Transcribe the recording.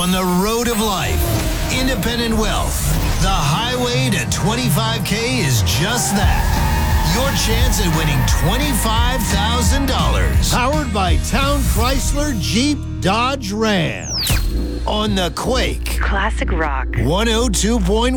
on the road of life. Independent Wealth. The highway to 25K is just that. Your chance at winning $25,000. Powered by Town Chrysler Jeep Dodge Ram. On the Quake. Classic rock. 102.1.